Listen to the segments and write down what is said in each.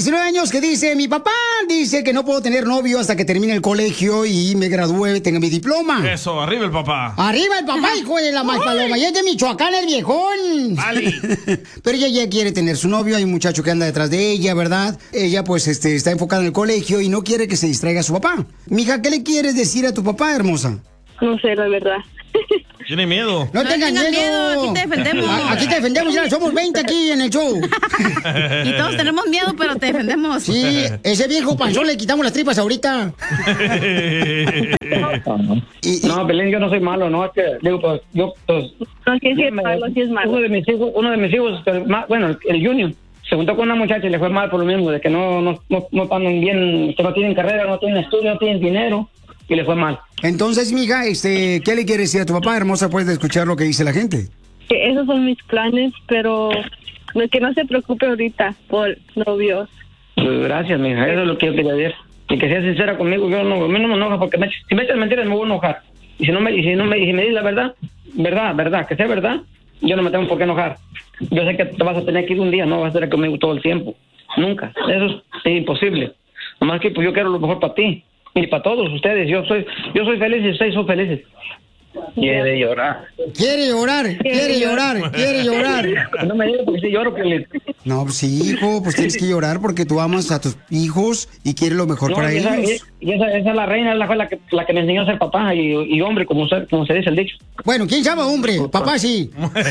19 años que dice, mi papá dice que no puedo tener novio hasta que termine el colegio y me gradúe, tenga mi diploma. Eso, arriba el papá. Arriba el papá, hijo de la paloma. Y es de Michoacán el viejón. Vale. Pero ella ya quiere tener su novio, hay un muchacho que anda detrás de ella, ¿verdad? Ella pues está enfocada en el colegio y no quiere que se distraiga a su papá. Mija, ¿qué le quieres decir a tu papá, hermosa? No sé, la verdad. Tiene miedo. No tengan miedo. Aquí te defendemos. Aquí te defendemos, ya somos 20 aquí en el show. Y todos tenemos miedo, pero te defendemos. Sí, ese viejo panzón le quitamos las tripas ahorita. No, Pelín, yo no soy malo, no, es que, digo, pues, yo, pues... No, sí es malo, sí es malo. Uno de mis hijos, bueno, el Junior, se juntó con una muchacha y le fue mal por lo mismo, de que no están bien, que no tienen carrera, no tienen estudio, no tienen dinero, y le fue mal. Entonces, mija, ¿qué le quieres decir a tu papá, hermosa, después de escuchar lo que dice la gente? Que esos son mis planes, pero que no se preocupe ahorita por novios. Pues gracias, mija, eso es lo que yo quería decir. Y que sea sincera conmigo, a mí no me enoja, porque si me echas mentiras me voy a enojar. Y si me dices la verdad, que sea verdad, yo no me tengo por qué enojar. Yo sé que te vas a tener que ir un día, no vas a estar conmigo todo el tiempo. Nunca. Eso es imposible. Nomás que pues yo quiero lo mejor para ti y para todos ustedes. Yo soy feliz y ustedes son felices. Quiere llorar. Quiere llorar. No me digas porque si lloro, Pelín. No, pues sí, hijo, pues tienes que llorar porque tú amas a tus hijos y quieres lo mejor para ellos. Y esa es la reina, fue la que me enseñó a ser papá y hombre, como se dice el dicho. Bueno, ¿quién llama hombre? Papá sí.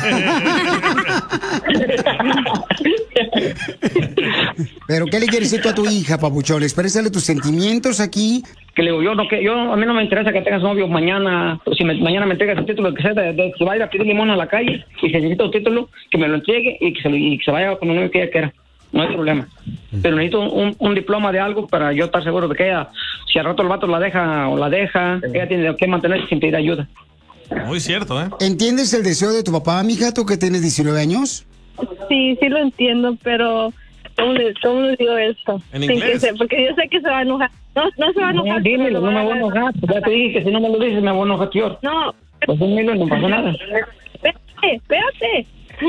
Pero ¿qué le quieres decir tú a tu hija, papuchón? Exprésale tus sentimientos aquí. Que le digo, a mí no me interesa que tengas novio mañana, si mañana me entregas el título, que sea, que vaya a pedir limón a la calle y si necesita un título, que me lo entregue y que se vaya con un novio que ella quiera. No hay problema. Pero necesito un diploma de algo para yo estar seguro de que ella, si al rato el vato la deja, ella tiene que mantenerse sin pedir ayuda. Muy cierto, ¿eh? ¿Entiendes el deseo de tu papá, mija, tú que tienes 19 años? Sí lo entiendo, pero ¿cómo le digo esto? ¿En inglés? Porque yo sé que se va a enojar. No se va a enojar. No, dímelo, no me voy a enojar. Ya te dije que si no me lo dices me voy a enojar peor. No. Pues dímelo, no pasa nada. Espérate.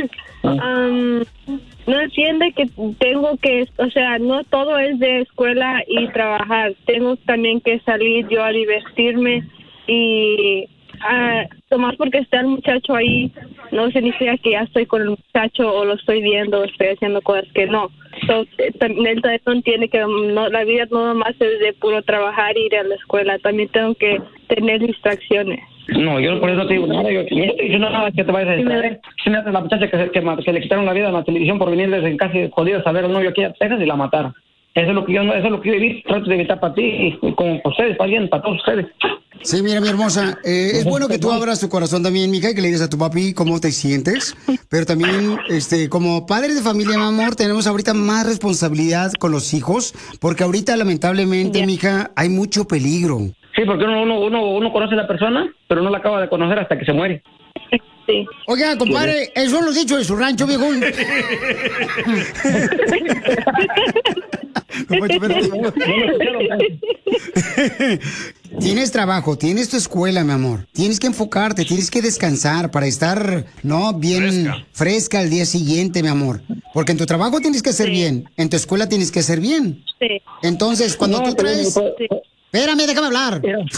No entiende que tengo que, o sea, no todo es de escuela y trabajar. Tengo también que salir yo a divertirme y tomar porque está el muchacho ahí no significa que ya estoy con el muchacho o lo estoy viendo o estoy haciendo cosas que no. Él también no entiende que la vida no nomás es de puro trabajar y ir a la escuela. También tengo que tener distracciones. No, yo por eso te digo nada. Yo no estoy diciendo nada que te vayas a distraer. Si me hace la muchacha que le quitaron la vida en la televisión por venirles en casi jodidos a ver al novio aquí a Texas y la mataron. Eso es lo que yo trato de evitar para ti y como para ustedes, para todos ustedes. Sí, mira, mi hermosa, es bueno que tú abras tu corazón también, mija, y que le digas a tu papi cómo te sientes, pero también, como padres de familia, mi amor, tenemos ahorita más responsabilidad con los hijos, porque ahorita, lamentablemente, mija, hay mucho peligro. Sí, porque uno conoce a la persona, pero no la acaba de conocer hasta que se muere. Sí. Oiga, compadre, eso lo dicho de su rancho, viejo. Tienes trabajo, tienes tu escuela, mi amor. Tienes que enfocarte, tienes que descansar para estar, bien fresca al día siguiente, mi amor. Porque en tu trabajo tienes que hacer bien, en tu escuela tienes que hacer bien. Sí. Entonces, cuando tú traes... Sí. Espérame, déjame hablar.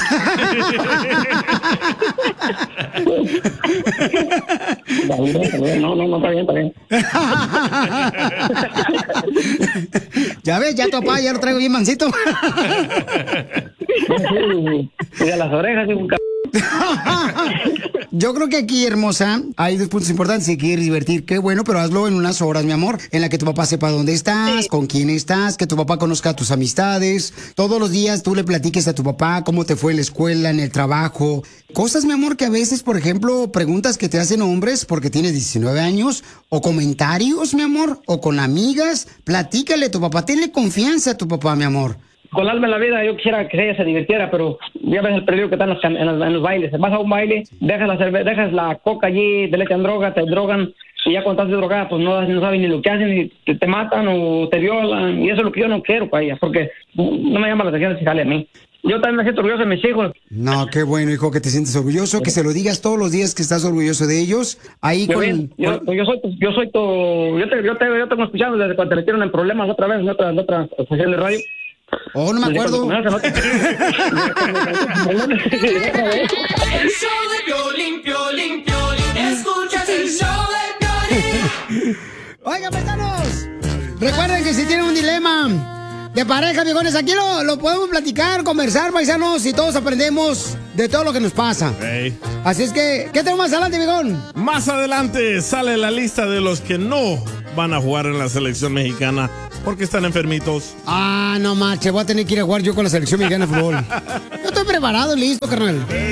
No, está bien. Ya ves, ya tu papá ya lo traigo bien mansito. Y de las orejas, un Yo creo que aquí, hermosa, hay dos puntos importantes. Si quieres divertir, qué bueno, pero hazlo en unas horas, mi amor, en la que tu papá sepa dónde estás, con quién estás, que tu papá conozca a tus amistades. Todos los días tú le platiques a tu papá cómo te fue en la escuela, en el trabajo. Cosas, mi amor, que a veces, por ejemplo, preguntas que te hacen hombres porque tienes 19 años, o comentarios, mi amor, o con amigas. Platícale a tu papá, tenle confianza a tu papá, mi amor. Con alma en la vida yo quisiera que ella se divirtiera, pero ya ves el peligro que está en los bailes. Vas a un baile, dejas la coca allí, te le echan droga, te drogan, y ya cuando estás drogada, pues no saben ni lo que hacen, y te matan o te violan, y eso es lo que yo no quiero para ella, porque no me llama la atención si sale a mí. Yo también me siento orgulloso de mis hijos. No, qué bueno, hijo, que te sientes orgulloso, que se lo digas todos los días que estás orgulloso de ellos. Ahí Yo tengo escuchando desde cuando te metieron en problemas otra vez, en otra estación de radio. Oh, no me acuerdo. El show de Piolín, Piolín, Piolín. Escuchas el show de Piolín. Oigan, paisanos, recuerden que si tienen un dilema de pareja, viejones, aquí lo podemos platicar, conversar, paisanos, y todos aprendemos de todo lo que nos pasa. Hey. Así es que, ¿qué tenemos más adelante, viejón? Más adelante sale la lista de los que no van a jugar en la selección mexicana porque están enfermitos. Ah, no, macho, voy a tener que ir a jugar yo con la selección mexicana de fútbol. Yo estoy preparado y listo, carnal.